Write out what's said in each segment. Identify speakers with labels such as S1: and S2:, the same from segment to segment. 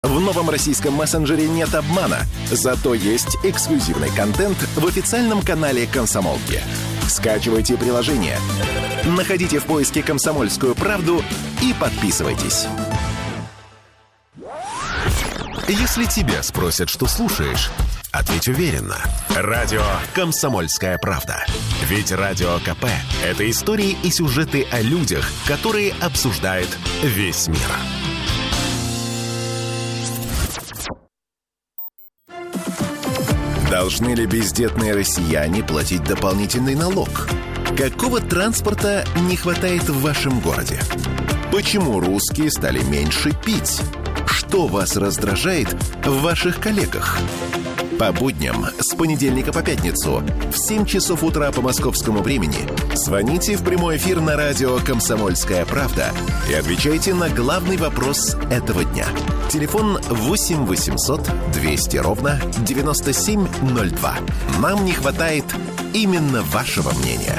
S1: В новом российском мессенджере нет обмана, зато есть эксклюзивный контент в официальном канале «Комсомолки». Скачивайте приложение, находите в поиске «Комсомольскую правду» и подписывайтесь. Если тебя спросят, что слушаешь, ответь уверенно. Радио «Комсомольская правда». Ведь Радио КП – это истории и сюжеты о людях, которые обсуждает весь мир. Должны ли бездетные россияне платить дополнительный налог? Какого транспорта не хватает в вашем городе? Почему русские стали меньше пить? Что вас раздражает в ваших коллегах? По будням с понедельника по пятницу в 7 часов утра по московскому времени звоните в прямой эфир на радио «Комсомольская правда» и отвечайте на главный вопрос этого дня. Телефон 8 800 200 ровно 9702. Нам не хватает именно вашего мнения.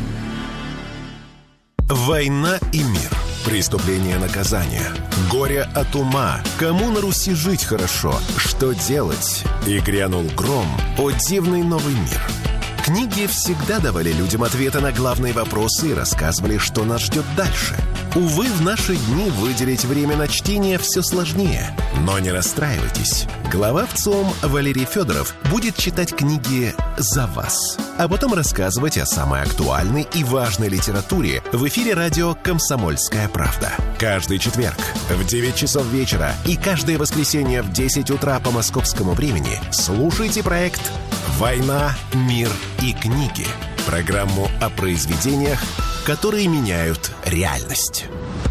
S1: Война и мир. Преступление, наказание. Горе от ума. Кому на Руси жить хорошо? Что делать? И грянул гром. О, дивный новый мир. Книги всегда давали людям ответы на главные вопросы и рассказывали, что нас ждет дальше. Увы, в наши дни выделить время на чтение все сложнее. Но не расстраивайтесь. Глава ВЦИОМ Валерий Федоров будет читать книги за вас, а потом рассказывать о самой актуальной и важной литературе в эфире радио «Комсомольская правда». Каждый четверг в 9 часов вечера и каждое воскресенье в 10 утра по московскому времени слушайте проект «Война, мир и книги». Программу о произведениях, которые меняют реальность.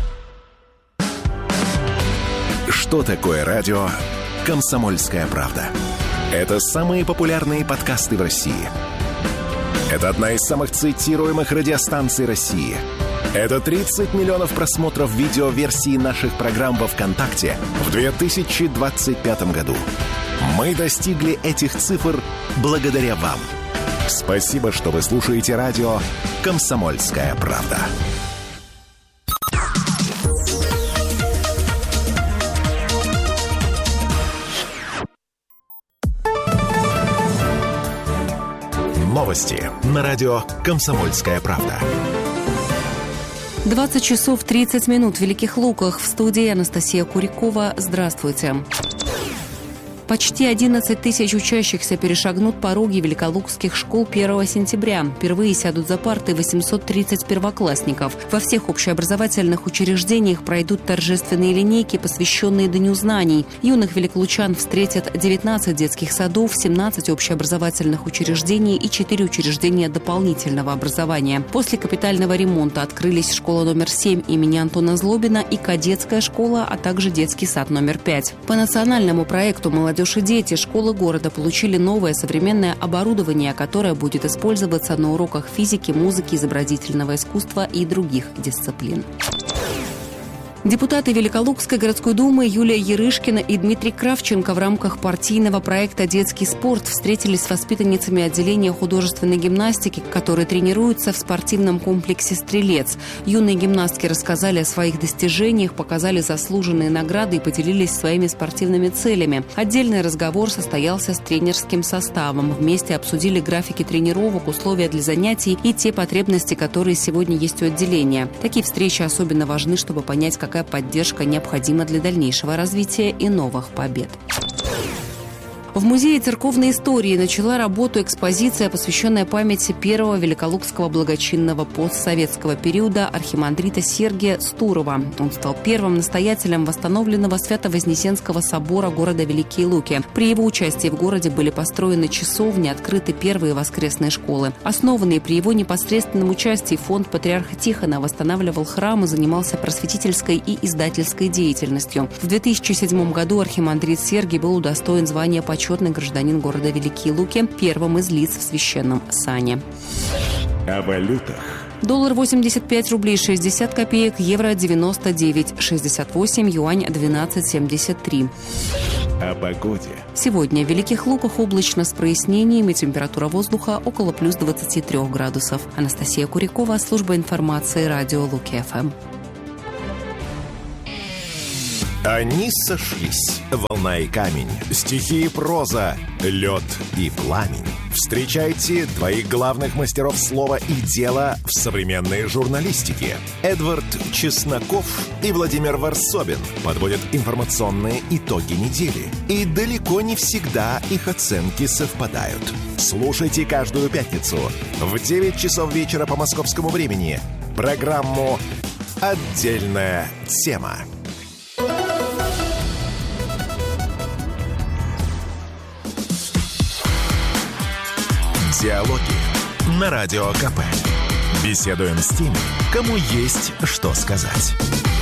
S1: Что такое радио «Комсомольская правда»? Это самые популярные подкасты в России. Это одна из самых цитируемых радиостанций России. Это 30 миллионов просмотров видеоверсии наших программ во ВКонтакте в 2025 году. Мы достигли этих цифр благодаря вам. Спасибо, что вы слушаете радио «Комсомольская правда». Новости на радио «Комсомольская правда».
S2: 20 часов 30 минут в Великих Луках. В студии Анастасия Курякова. Здравствуйте. Почти 11 тысяч учащихся перешагнут пороги великолукских школ 1 сентября. Впервые сядут за парты 830 первоклассников. Во всех общеобразовательных учреждениях пройдут торжественные линейки, посвященные Дню знаний. Юных великолучан встретят 19 детских садов, 17 общеобразовательных учреждений и 4 учреждения дополнительного образования. После капитального ремонта открылись школа номер 7 имени Антона Злобина и кадетская школа, а также детский сад номер 5. По национальному проекту «Молодежь и дети» школы города получили новое современное оборудование, которое будет использоваться на уроках физики, музыки, изобразительного искусства и других дисциплин. Депутаты Великолукской городской думы Юлия Ярышкина и Дмитрий Кравченко в рамках партийного проекта «Детский спорт» встретились с воспитанницами отделения художественной гимнастики, которые тренируются в спортивном комплексе «Стрелец». Юные гимнастки рассказали о своих достижениях, показали заслуженные награды и поделились своими спортивными целями. Отдельный разговор состоялся с тренерским составом. Вместе обсудили графики тренировок, условия для занятий и те потребности, которые сегодня есть у отделения. Такие встречи особенно важны, чтобы понять, какая поддержка необходима для дальнейшего развития и новых побед. В Музее церковной истории начала работу экспозиция, посвященная памяти первого великолукского благочинного постсоветского периода архимандрита Сергия Стурова. Он стал первым настоятелем восстановленного Свято-Вознесенского собора города Великие Луки. При его участии в городе были построены часовни, открыты первые воскресные школы. Основанный при его непосредственном участии фонд Патриарха Тихона восстанавливал храм и занимался просветительской и издательской деятельностью. В 2007 году архимандрит Сергий был удостоен звания почетный гражданин города Великие Луки, первым из лиц в священном сане.
S1: О валютах.
S2: Доллар 85 рублей 60 копеек, евро 99,68, юань 12,73.
S1: О погоде.
S2: Сегодня в Великих Луках облачно с прояснениями, температура воздуха около плюс 23 градусов. Анастасия Курякова, служба информации, радио Луки ФМ.
S1: Они сошлись. Волна и камень, стихи и проза, лед и пламень. Встречайте двоих главных мастеров слова и дела в современной журналистике. Эдвард Чесноков и Владимир Варсобин подводят информационные итоги недели. И далеко не всегда их оценки совпадают. Слушайте каждую пятницу в 9 часов вечера по московскому времени программу «Отдельная тема». Диалоги на Радио КП. Беседуем с теми, кому есть что сказать.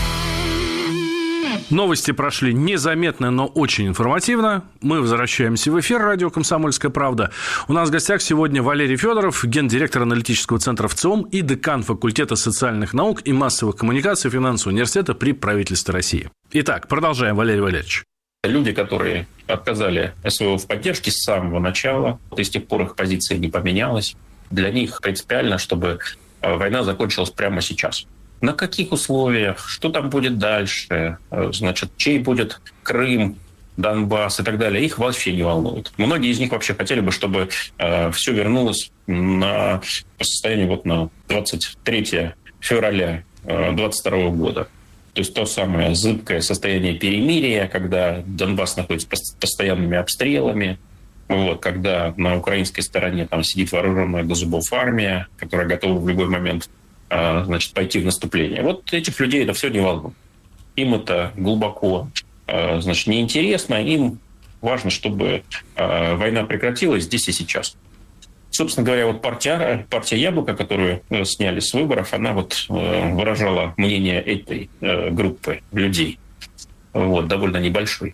S3: Новости прошли незаметно, но очень информативно. Мы возвращаемся в эфир радио «Комсомольская правда». У нас в гостях сегодня Валерий Федоров, гендиректор аналитического центра ВЦИОМ и декан факультета социальных наук и массовых коммуникаций финансового университета при правительстве России. Итак, продолжаем, Валерий Валерьевич.
S4: Люди, которые отказали СВО в поддержке с самого начала, и с тех пор их позиция не поменялась, для них принципиально, чтобы война закончилась прямо сейчас. На каких условиях, что там будет дальше, значит, чей будет Крым, Донбасс и так далее, их вообще не волнует. Многие из них вообще хотели бы, чтобы все вернулось по состоянию вот на 23 февраля 2022 года. То есть то самое зыбкое состояние перемирия, когда Донбасс находится под постоянными обстрелами, вот, когда на украинской стороне там сидит вооруженная до зубов армия, которая готова в любой момент значит, пойти в наступление. Вот этих людей это все не волнует. Им это глубоко значит, неинтересно, им важно, чтобы война прекратилась здесь и сейчас. Собственно говоря, вот партия «Яблоко», которую сняли с выборов, она вот выражала мнение этой группы людей, вот, довольно небольшой.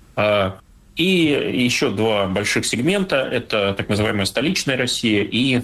S4: И еще два больших сегмента – это так называемая столичная Россия и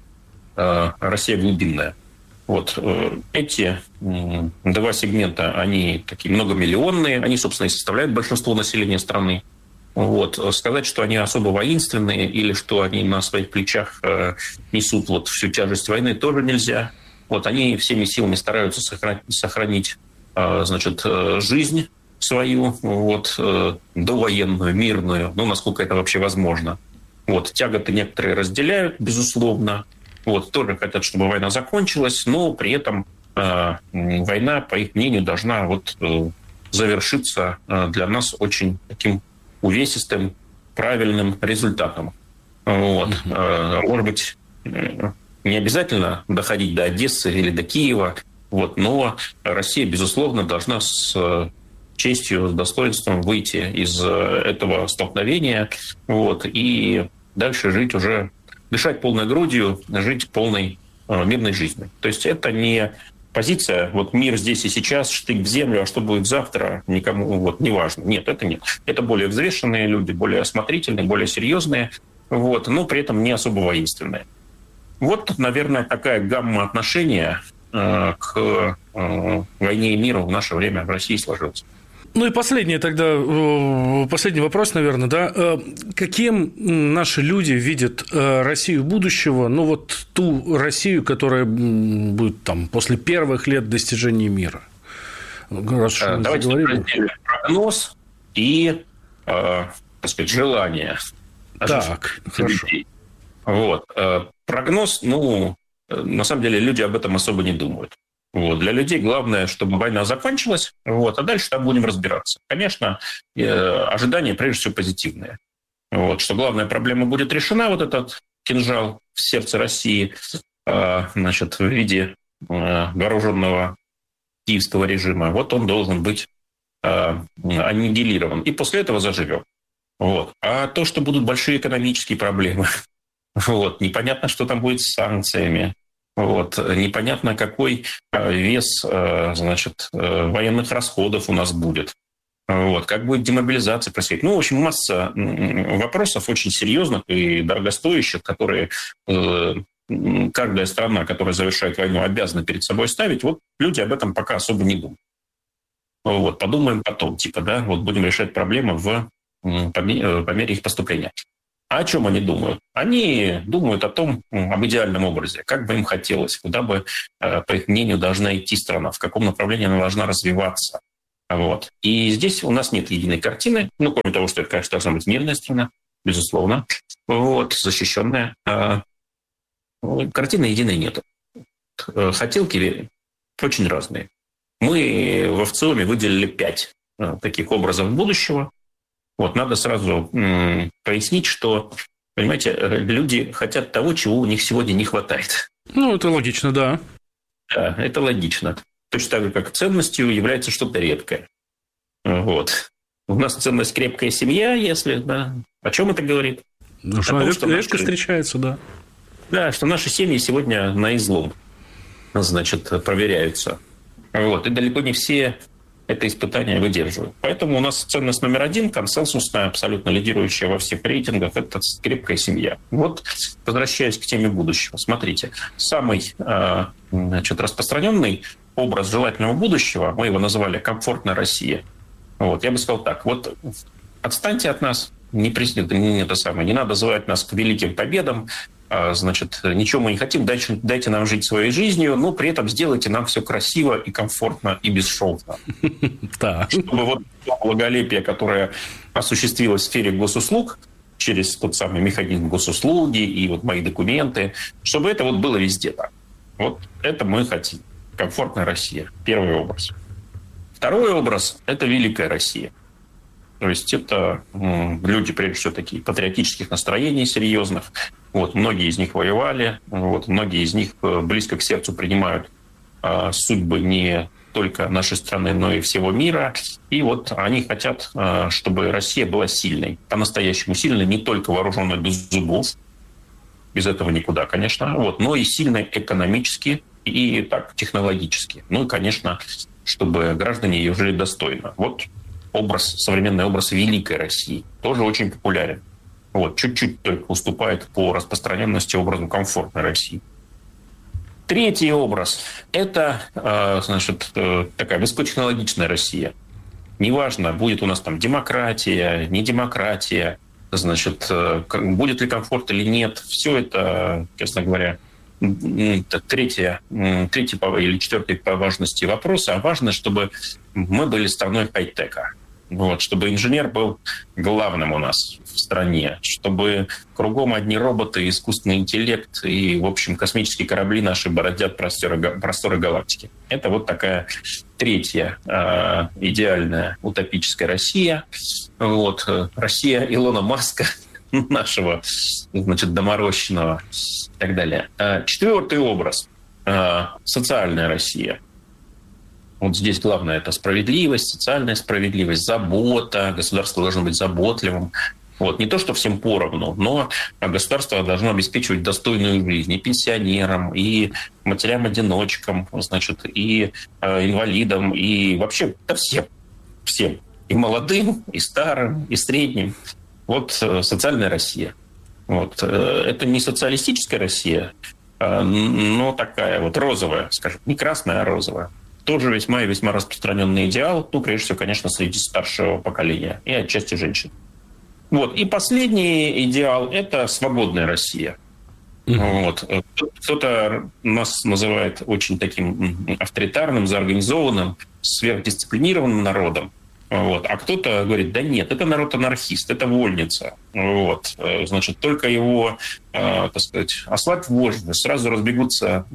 S4: Россия глубинная. Вот эти два сегмента, они такие многомиллионные, они, собственно, и составляют большинство населения страны. Вот. Сказать, что они особо воинственные или что они на своих плечах несут вот всю тяжесть войны, тоже нельзя. Вот. Они всеми силами стараются сохранить значит, жизнь свою, вот, довоенную, мирную, ну, насколько это вообще возможно. Вот. Тяготы некоторые разделяют, безусловно. Вот. Тоже хотят, чтобы война закончилась, но при этом война, по их мнению, должна вот, завершиться для нас очень таким увесистым, правильным результатом. Вот. Может быть, не обязательно доходить до Одессы или до Киева, вот, но Россия, безусловно, должна с честью, с достоинством выйти из этого столкновения, вот, и дальше жить уже, дышать полной грудью, жить полной мирной жизнью. То есть это не позиция, вот мир здесь и сейчас, штык в землю, а что будет завтра, никому вот, не важно. Нет, это нет. Это более взвешенные люди, более осмотрительные, более серьезные, вот, но при этом не особо воинственные. Вот, наверное, такая гамма отношения к войне и миру в наше время в России сложилась.
S3: Ну и последний вопрос, наверное, да. Каким наши люди видят Россию будущего, ну вот ту Россию, которая будет там после первых лет достижения мира?
S4: Давайте разделим прогноз и, так сказать, желание.
S3: Так, хорошо.
S4: Вот. Прогноз, ну, на самом деле люди об этом особо не думают. Вот. Для людей главное, чтобы война закончилась, вот, а дальше там будем разбираться. Конечно, ожидания прежде всего позитивные. Вот, что главная проблема будет решена, вот этот кинжал в сердце России, значит, в виде вооруженного киевского режима, вот он должен быть аннигилирован. И после этого заживем. Вот. А то, что будут большие экономические проблемы, вот, непонятно, что там будет с санкциями, вот, непонятно, какой вес, значит, военных расходов у нас будет. Вот, как будет демобилизация происходить. Ну, в общем, масса вопросов очень серьезных и дорогостоящих, которые каждая страна, которая завершает войну, обязана перед собой ставить. Вот люди об этом пока особо не думают. Вот, подумаем потом, типа, да, вот будем решать проблемы по мере их поступления. А о чем они думают? Они думают об идеальном образе, как бы им хотелось, куда бы, по их мнению, должна идти страна, в каком направлении она должна развиваться. Вот. И здесь у нас нет единой картины, кроме того, что это, конечно, должна быть мирная страна, безусловно, защищенная. Картины единой нет. Хотелки очень разные. Мы в ВЦИОМе выделили 5 таких образов будущего. Надо сразу пояснить, что, понимаете, люди хотят того, чего у них сегодня не хватает.
S3: Это логично, да.
S4: Да, это логично. Точно так же, как ценностью является что-то редкое. У нас ценность крепкая семья, если... Да. О чем это говорит?
S3: Что редко встречается, да.
S4: Да, что наши семьи сегодня на излом, проверяются. И далеко не все это испытание выдерживают. Поэтому у нас ценность номер 1, консенсусная, абсолютно лидирующая во всех рейтингах, это крепкая семья. Возвращаясь к теме будущего. Смотрите, самый распространенный образ желательного будущего, мы его называли «комфортная Россия». Я бы сказал так, отстаньте от нас, не надо звать нас к великим победам, ничего мы не хотим, дайте нам жить своей жизнью, но при этом сделайте нам все красиво и комфортно и бесшовно. Чтобы благолепие, которое осуществилось в сфере госуслуг, через тот самый механизм госуслуги и мои документы, чтобы это было везде так. Это мы хотим. Комфортная Россия. Первый образ. Второй образ – это великая Россия. То есть это люди, прежде всего, такие патриотических настроений серьезных. Многие из них воевали, многие из них близко к сердцу принимают судьбы не только нашей страны, но и всего мира. И они хотят, чтобы Россия была сильной, по-настоящему сильной, не только вооруженной до зубов, без этого никуда, конечно, но и сильной экономически и технологически. И, конечно, чтобы граждане ее жили достойно. Современный образ великой России тоже очень популярен. Чуть-чуть только уступает по распространенности образу комфортной России. Третий образ – это, такая высокотехнологичная Россия. Неважно, будет у нас там демократия, не демократия, будет ли комфорт или нет. Все это, честно говоря, третий или четвертый по важности вопрос. А важно, чтобы мы были страной хай-тека. Чтобы инженер был главным у нас в стране, чтобы кругом одни роботы, искусственный интеллект и, в общем, космические корабли наши бородят просторы галактики. Это такая третья идеальная утопическая Россия. Россия Илона Маска, нашего, доморощенного и так далее. Четвертый образ – социальная Россия. Здесь главное – это справедливость, социальная справедливость, забота. Государство должно быть заботливым. Не то, что всем поровну, но государство должно обеспечивать достойную жизнь и пенсионерам, и матерям-одиночкам, и инвалидам, и вообще всем. И молодым, и старым, и средним. Социальная Россия. Это не социалистическая Россия, но такая розовая, скажем, не красная, а розовая. Тоже весьма и весьма распространенный идеал, прежде всего, конечно, среди старшего поколения и отчасти женщин. И последний идеал – это свободная Россия. Кто-то нас называет очень таким авторитарным, заорганизованным, сверхдисциплинированным народом. А кто-то говорит, да нет, это народ-анархист, это вольница. Только его, ослабь вожжи, сразу разбегутся,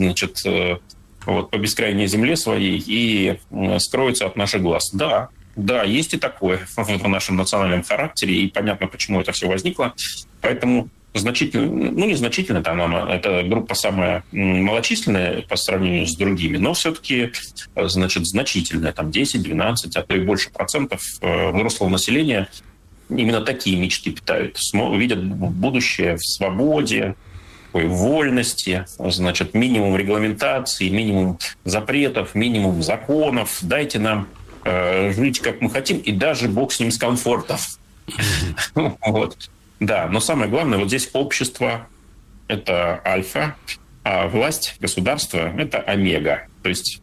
S4: по бескрайней земле своей и скроются от наших глаз. Да, есть и такое в нашем национальном характере, и понятно, почему это все возникло. Поэтому незначительно, эта группа самая малочисленная по сравнению с другими, но все-таки, значительная, 10, 12, а то и больше процентов взрослого населения именно такие мечты питают, видят будущее в свободе, вольности, минимум регламентации, минимум запретов, минимум законов. Дайте нам жить, как мы хотим, и даже бог с ним, с комфортом. Да, но самое главное, здесь общество – это альфа, а власть, государство – это омега. То есть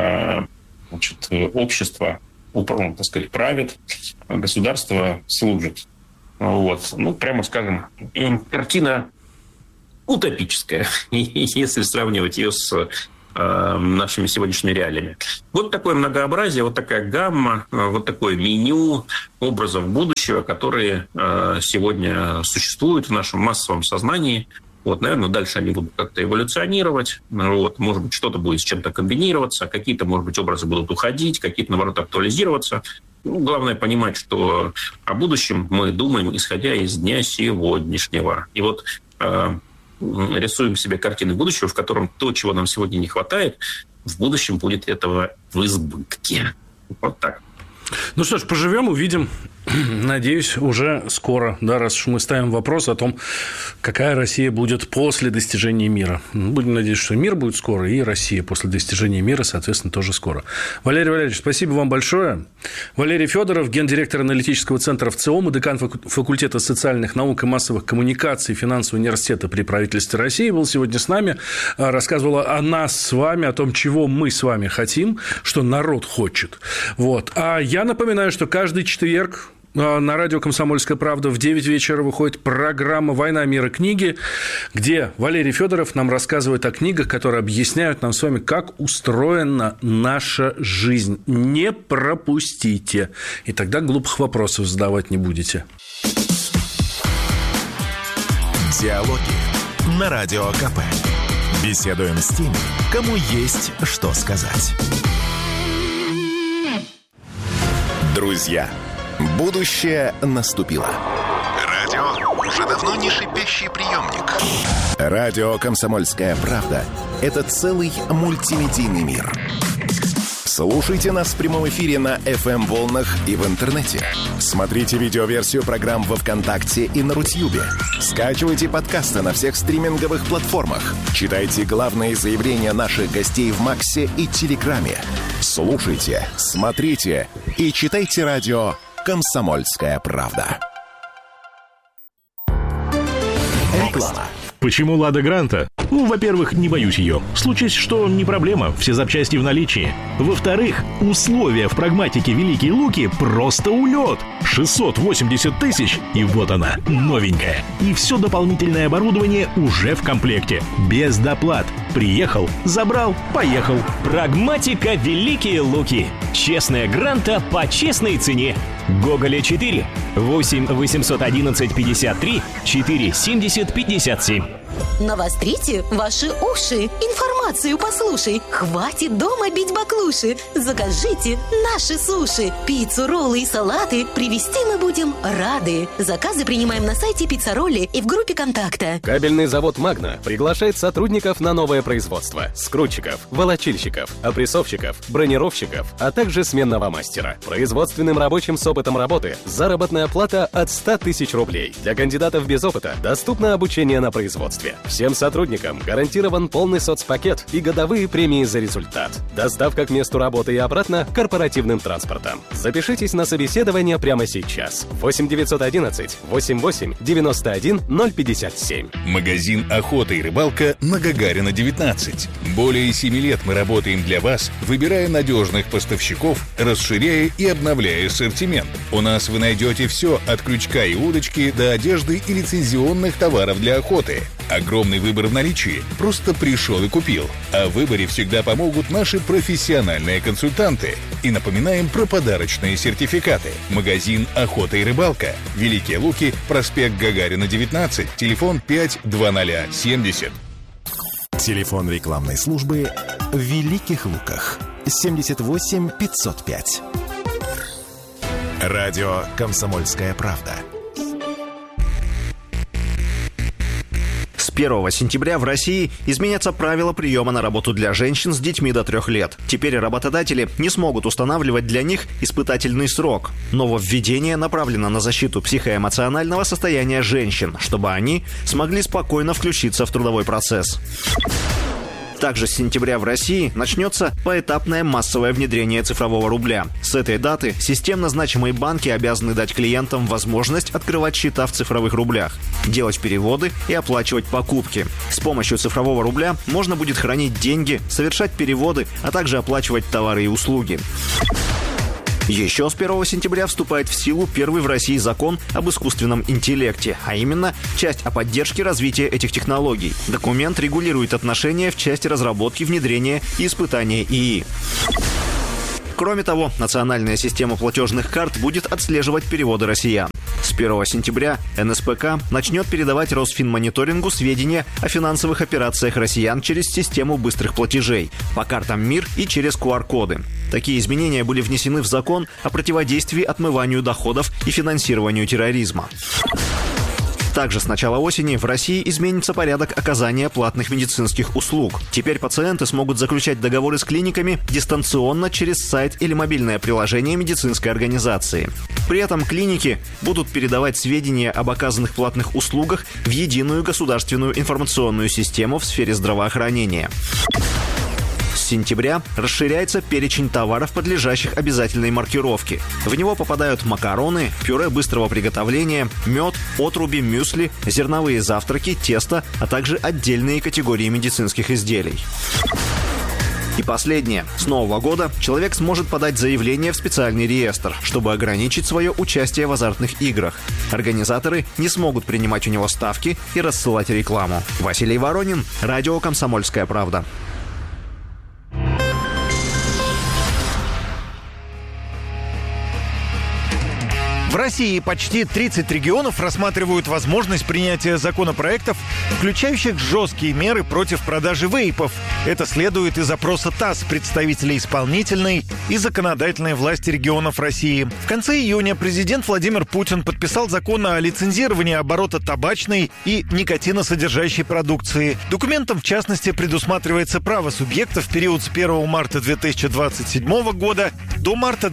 S4: общество, правит, государство служит. Прямо скажем, картина утопическая, если сравнивать ее с нашими сегодняшними реалиями. Вот такое многообразие, вот такая гамма, вот такое меню образов будущего, которые сегодня существуют в нашем массовом сознании. Вот, наверное, дальше они будут как-то эволюционировать. Вот, может быть, что-то будет с чем-то комбинироваться, какие-то, может быть, образы будут уходить, какие-то, наоборот, актуализироваться. Главное понимать, что о будущем мы думаем, исходя из дня сегодняшнего. И вот рисуем себе картины будущего, в котором то, чего нам сегодня не хватает, в будущем будет этого в избытке. Вот так.
S3: Ну что ж, поживем, увидим. Надеюсь, уже скоро, да, раз уж мы ставим вопрос о том, какая Россия будет после достижения мира. Будем надеяться, что мир будет скоро, и Россия после достижения мира, соответственно, тоже скоро. Валерий Валерьевич, спасибо вам большое. Валерий Федоров, гендиректор аналитического центра ВЦИОМ и декан факультета социальных наук и массовых коммуникаций финансового университета при правительстве России, был сегодня с нами, рассказывал о нас с вами, о том, чего мы с вами хотим, что народ хочет. Вот. А я напоминаю, что каждый четверг на радио «Комсомольская правда» в 9 вечера выходит программа «Война, мир и книги», где Валерий Федоров нам рассказывает о книгах, которые объясняют нам с вами, как устроена наша жизнь. Не пропустите, и тогда глупых вопросов задавать не будете.
S1: Диалоги на Радио КП. Беседуем с теми, кому есть что сказать. Друзья, будущее наступило. Радио уже давно не шипящий приемник. Радио «Комсомольская правда» — это целый мультимедийный мир. Слушайте нас в прямом эфире на FM-волнах и в интернете. Смотрите видеоверсию программ во ВКонтакте и на Рутьюбе. Скачивайте подкасты на всех стриминговых платформах. Читайте главные заявления наших гостей в Максе и Телеграме. Слушайте, смотрите и читайте радио «Комсомольская правда». Реклама.
S5: Почему «Лада Гранта»? Во-первых, не боюсь ее. Случись, что не проблема, все запчасти в наличии. Во-вторых, условия в прагматике «Великие Луки» просто улет. 680 тысяч, и вот она, новенькая. И все дополнительное оборудование уже в комплекте. Без доплат. Приехал, забрал, поехал.
S6: Прагматика «Великие Луки». Честная Гранта по честной цене. Гоголя 4. 8 811 53 4 70 57.
S7: Навострите ваши уши, информацию послушай. Хватит дома бить баклуши. Закажите наши суши. Пиццу, роллы и салаты привезти мы будем рады. Заказы принимаем на сайте Пицца-ролли и в группе контакта.
S8: Кабельный завод «Магна» приглашает сотрудников на новое производство. Скрутчиков, волочильщиков, опрессовщиков, бронировщиков, а также сменного мастера. Производственным рабочим с опытом работы заработная плата от 100 тысяч рублей. Для кандидатов без опыта доступно обучение на производстве. Всем сотрудникам гарантирован полный соцпакет и годовые премии за результат. Доставка к месту работы и обратно корпоративным транспортом. Запишитесь на собеседование прямо сейчас. 8 911 88 91 057.
S9: Магазин «Охота и рыбалка» на Гагарина, 19. Более 7 лет мы работаем для вас, выбирая надежных поставщиков, расширяя и обновляя ассортимент. У нас вы найдете все от крючка и удочки до одежды и лицензионных товаров для охоты. Огромный выбор в наличии. Просто пришел и купил. А в выборе всегда помогут наши профессиональные консультанты. И напоминаем про подарочные сертификаты. Магазин «Охота и рыбалка». Великие Луки, проспект Гагарина, 19. Телефон 52070.
S1: Телефон рекламной службы в Великих Луках. 78 505. Радио «Комсомольская правда».
S10: С 1 сентября в России изменятся правила приема на работу для женщин с детьми до 3 лет. Теперь работодатели не смогут устанавливать для них испытательный срок. Нововведение направлено на защиту психоэмоционального состояния женщин, чтобы они смогли спокойно включиться в трудовой процесс. Также с сентября в России начнется поэтапное массовое внедрение цифрового рубля. С этой даты системно значимые банки обязаны дать клиентам возможность открывать счета в цифровых рублях, делать переводы и оплачивать покупки. С помощью цифрового рубля можно будет хранить деньги, совершать переводы, а также оплачивать товары и услуги. Еще с 1 сентября вступает в силу первый в России закон об искусственном интеллекте, а именно часть о поддержке развития этих технологий. Документ регулирует отношения в части разработки, внедрения и испытания ИИ. Кроме того, национальная система платежных карт будет отслеживать переводы россиян. С 1 сентября НСПК начнет передавать Росфинмониторингу сведения о финансовых операциях россиян через систему быстрых платежей, по картам МИР и через QR-коды. Такие изменения были внесены в закон о противодействии отмыванию доходов и финансированию терроризма. Также с начала осени в России изменится порядок оказания платных медицинских услуг. Теперь пациенты смогут заключать договоры с клиниками дистанционно через сайт или мобильное приложение медицинской организации. При этом клиники будут передавать сведения об оказанных платных услугах в единую государственную информационную систему в сфере здравоохранения. С сентября расширяется перечень товаров, подлежащих обязательной маркировке. В него попадают макароны, пюре быстрого приготовления, мед, отруби, мюсли, зерновые завтраки, тесто, а также отдельные категории медицинских изделий. И последнее. С нового года человек сможет подать заявление в специальный реестр, чтобы ограничить свое участие в азартных играх. Организаторы не смогут принимать у него ставки и рассылать рекламу. Василий Воронин, радио «Комсомольская правда».
S11: В России почти 30 регионов рассматривают возможность принятия законопроектов, включающих жесткие меры против продажи вейпов. Это следует из опроса ТАСС представителей исполнительной и законодательной власти регионов России. В конце июня президент Владимир Путин подписал закон о лицензировании оборота табачной и никотиносодержащей продукции. Документом, в частности, предусматривается право субъекта в период с 1 марта 2027 года до марта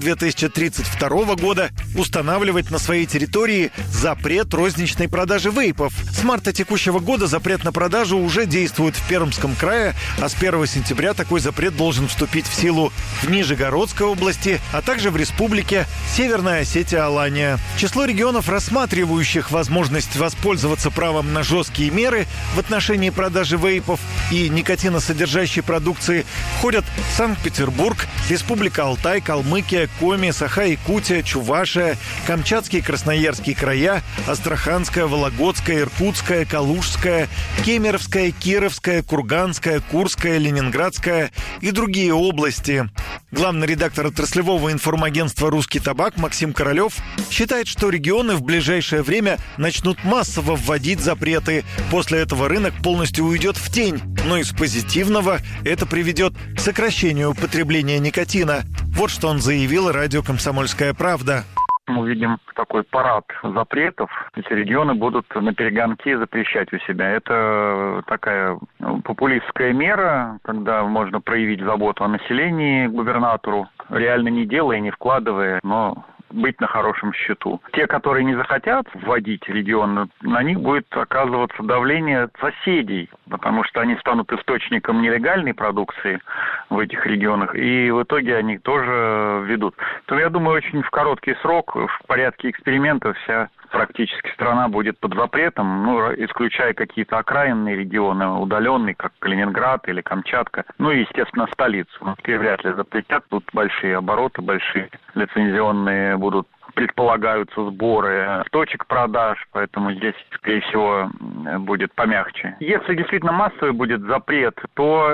S11: 2032 года устанавливать на своей территории запрет розничной продажи вейпов. С марта текущего года запрет на продажу уже действует в Пермском крае, а с 1 сентября такой запрет должен вступить в силу в Нижегородской области, а также в Республике Северная Осетия-Алания. Число регионов, рассматривающих возможность воспользоваться правом на жесткие меры в отношении продажи вейпов и никотиносодержащей продукции, входят Санкт-Петербург, Республика Алтай, Калмыкия, Коми, Саха-Якутия, Чувашия, Камчатский и Красноярский края, Астраханская, Вологодская, Иркутская, Калужская, Кемеровская, Кировская, Курганская, Курская, Ленинградская и другие области. Главный редактор отраслевого информагентства «Русский табак» Максим Королев считает, что регионы в ближайшее время начнут массово вводить запреты. После этого рынок полностью уйдет в тень. Но из позитивного это приведет к сокращению потребления никотина. Вот что он заявил радио «Комсомольская правда».
S12: Мы видим такой парад запретов. Эти регионы будут на перегонки запрещать у себя. Это такая популистская мера, когда можно проявить заботу о населении губернатору, реально не делая, не вкладывая, но быть на хорошем счету. Те, которые не захотят вводить регион, на них будет оказываться давление соседей, потому что они станут источником нелегальной продукции в этих регионах, и в итоге они тоже введут. То, я думаю, очень в короткий срок, в порядке эксперимента вся практически страна будет под запретом, исключая какие-то окраинные регионы, удаленные, как Калининград или Камчатка, и, естественно, столицу. Москве вряд ли запретят, тут большие обороты, большие лицензионные будут, предполагаются сборы точек продаж, поэтому здесь, скорее всего, будет помягче. Если действительно массовый будет запрет, то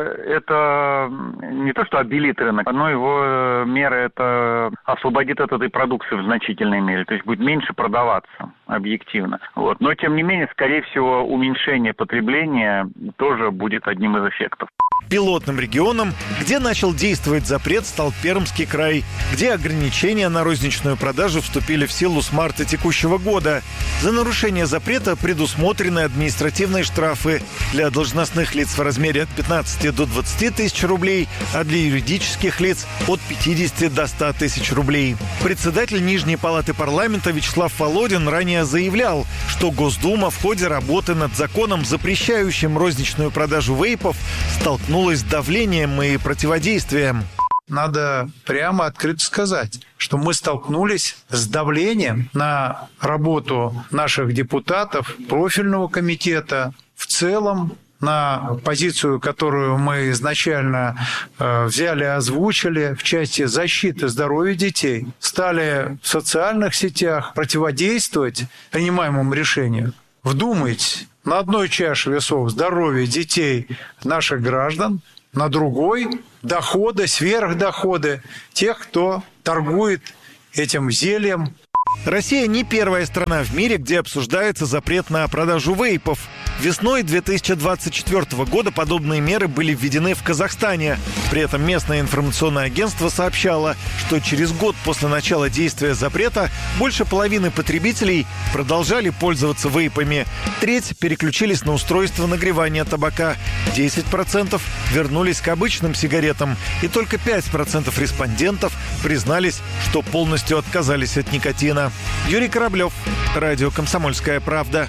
S12: это не то, что обелит рынок, но его мера это освободит от этой продукции в значительной мере, то есть будет меньше продаваться объективно. Но, тем не менее, скорее всего, уменьшение потребления тоже будет одним из эффектов.
S11: Пилотным регионом, где начал действовать запрет, стал Пермский край, где ограничения на розничную продажу вступили в силу с марта текущего года. За нарушение запрета предусмотрены административные штрафы для должностных лиц в размере от 15 до 20 тысяч рублей, а для юридических лиц от 50 до 100 тысяч рублей. Председатель Нижней палаты парламента Вячеслав Володин ранее заявлял, что Госдума в ходе работы над законом, запрещающим розничную продажу вейпов, столкнулась с давлением и противодействием.
S13: Надо прямо открыто сказать, что мы столкнулись с давлением на работу наших депутатов, профильного комитета, в целом на позицию, которую мы изначально взяли и озвучили в части защиты здоровья детей, стали в социальных сетях противодействовать принимаемому решению. Вдумайтесь, на одной чаше весов здоровье детей наших граждан, на другой доходы, сверхдоходы тех, кто торгует этим зельем.
S11: Россия не первая страна в мире, где обсуждается запрет на продажу вейпов. Весной 2024 года подобные меры были введены в Казахстане. При этом местное информационное агентство сообщало, что через год после начала действия запрета больше половины потребителей продолжали пользоваться вейпами. Треть переключились на устройство нагревания табака. 10% вернулись к обычным сигаретам. И только 5% респондентов признались, что полностью отказались от никотина. Юрий Кораблев, радио «Комсомольская правда».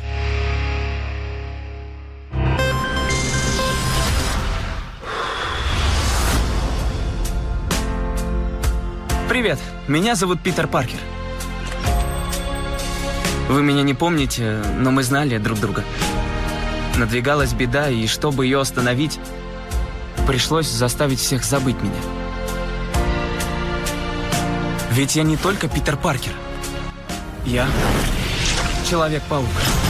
S14: Привет, меня зовут Питер Паркер. Вы меня не помните, но мы знали друг друга. Надвигалась беда, и чтобы ее остановить, пришлось заставить всех забыть меня. Ведь я не только Питер Паркер. Я Человек-паук.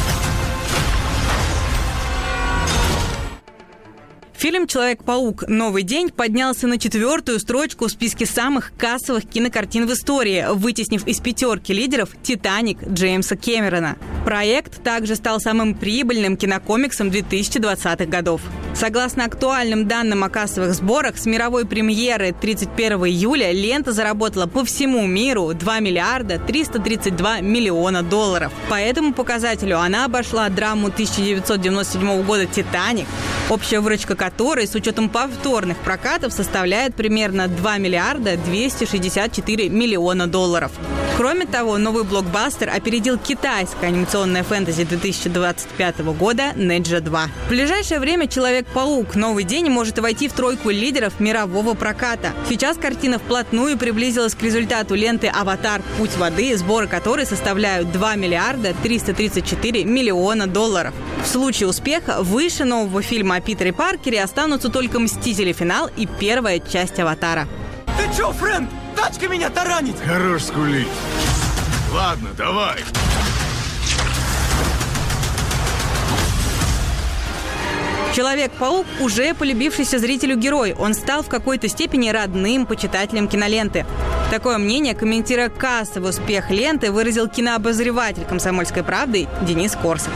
S15: Фильм «Человек-паук. Новый день» поднялся на 4-ю строчку в списке самых кассовых кинокартин в истории, вытеснив из 5 лидеров «Титаник» Джеймса Кэмерона. Проект также стал самым прибыльным кинокомиксом 2020-х годов. Согласно актуальным данным о кассовых сборах, с мировой премьеры 31 июля лента заработала по всему миру 2 миллиарда 332 миллиона долларов. По этому показателю она обошла драму 1997 года «Титаник», общая выручка которой с учетом повторных прокатов составляет примерно 2 миллиарда 264 миллиона долларов. Кроме того, новый блокбастер опередил китайское анимационное фэнтези 2025 года «Неджа 2». В ближайшее время «Человек-паук. Новый день» может войти в тройку лидеров мирового проката. Сейчас картина вплотную приблизилась к результату ленты «Аватар. Путь воды», сборы которой составляют 2 миллиарда 334 миллиона долларов. В случае успеха выше нового фильма о Питере Паркере останутся только «Мстители. Финал» и первая часть «Аватара».
S14: Ты чё, Фрэнк? Тачка меня таранит!
S16: Хорош скулить. Ладно, давай.
S15: Человек-паук уже полюбившийся зрителю герой. Он стал в какой-то степени родным почитателем киноленты. Такое мнение, комментируя кассовый успех ленты, выразил кинообозреватель «Комсомольской правды» Денис Корсак.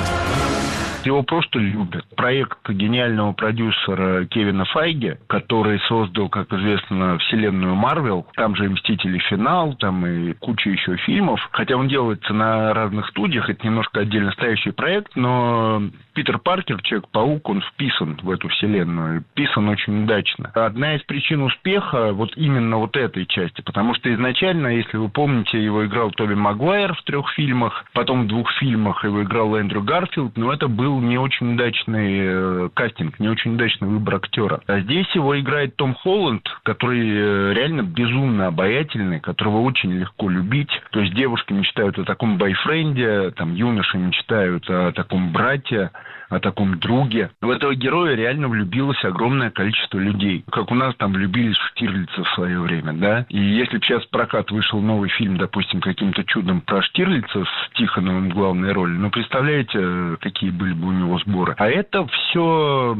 S17: Его просто любят. Проект гениального продюсера Кевина Файги, который создал, как известно, вселенную Марвел. Там же и «Мстители. Финал», там и куча еще фильмов. Хотя он делается на разных студиях, это немножко отдельно стоящий проект, но Питер Паркер, Человек-паук, он вписан в эту вселенную. Вписан очень удачно. Одна из причин успеха вот именно вот этой части, потому что изначально, если вы помните, его играл Тоби Магуайр в 3 фильмах, потом в 2 фильмах его играл Эндрю Гарфилд, но это был не очень удачный кастинг, не очень удачный выбор актера. А здесь его играет Том Холланд, который реально безумно обаятельный, которого очень легко любить. То есть девушки мечтают о таком бойфренде, там юноши мечтают о таком брате, о таком друге. В этого героя реально влюбилось огромное количество людей. Как у нас там влюбились в Штирлица в свое время, да? И если бы сейчас в прокат вышел новый фильм, допустим, каким-то чудом про Штирлица с Тихоновым в главной роли, ну, представляете, какие были бы у него сборы. А это все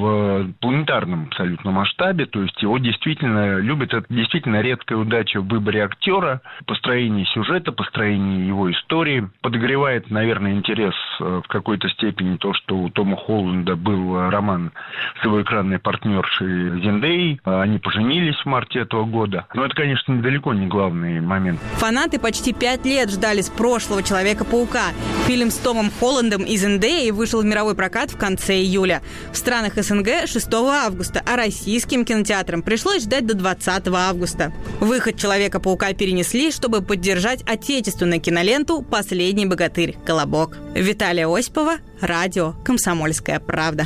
S17: в планетарном абсолютно масштабе, то есть его действительно любят. Это действительно редкая удача в выборе актера, построении сюжета, построении его истории. Подогревает, наверное, интерес в какой-то степени то, что у Тома Холланда был роман с его экранной партнершей Зендеей. Они поженились в марте этого года. Но это, конечно, далеко не главный момент.
S15: Фанаты почти 5 лет ждали с прошлого «Человека-паука». Фильм с Томом Холландом и Зендеей вышел в мировой прокат в конце июля. В странах СНГ 6 августа, а российским кинотеатрам пришлось ждать до 20 августа. Выход «Человека-паука» перенесли, чтобы поддержать отечественную киноленту «Последний богатырь. Колобок». Виталия Осипова, радио «Комсомольская правда».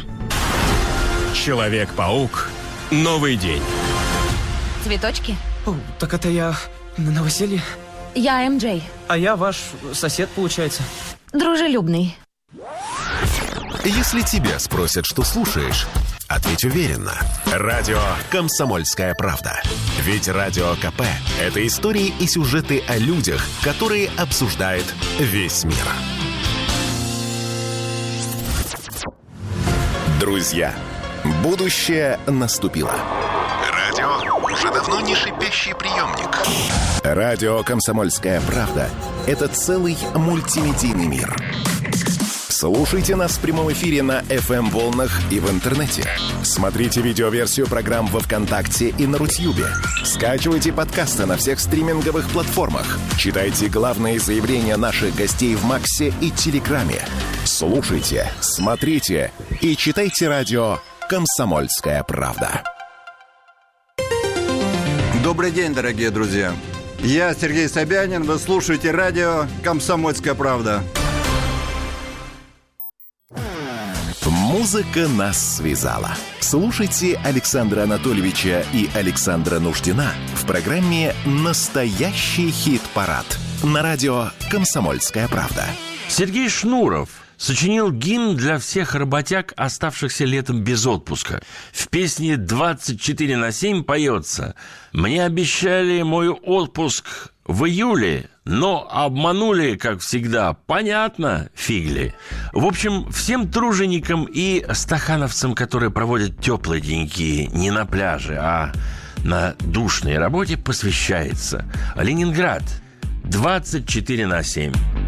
S6: Человек-паук. Новый день.
S18: Цветочки?
S14: О, так это я на новоселье?
S18: Я МJ.
S14: А я ваш сосед, получается.
S18: Дружелюбный.
S1: Если тебя спросят, что слушаешь, ответь уверенно. Радио «Комсомольская правда». Ведь Радио КП – это истории и сюжеты о людях, которые обсуждает весь мир. Друзья, будущее наступило. Радио уже давно не шипящий приемник. Радио «Комсомольская правда» – это целый мультимедийный мир. Слушайте нас в прямом эфире на FM-волнах и в интернете. Смотрите видеоверсию программ во ВКонтакте и на Рутьюбе. Скачивайте подкасты на всех стриминговых платформах. Читайте главные заявления наших гостей в Максе и Телеграме. Слушайте, смотрите и читайте радио «Комсомольская правда».
S19: Добрый день, дорогие друзья. Я Сергей Собянин. Вы слушаете радио «Комсомольская правда».
S1: Музыка нас связала. Слушайте Александра Анатольевича и Александра Нуждина в программе «Настоящий хит-парад» на радио «Комсомольская правда».
S20: Сергей Шнуров сочинил гимн для всех работяг, оставшихся летом без отпуска. В песне «24/7» поется: «Мне обещали мой отпуск в июле, но обманули, как всегда. Понятно, фигли». В общем, всем труженикам и стахановцам, которые проводят теплые деньки не на пляже, а на душной работе, посвящается Ленинград 24/7.